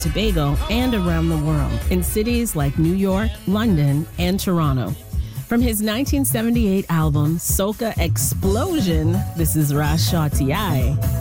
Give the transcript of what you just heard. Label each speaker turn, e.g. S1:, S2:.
S1: Tobago and around the world in cities like New York, London, and Toronto. From his 1978 album, Soca Explosion, this is Ras Shah T.I.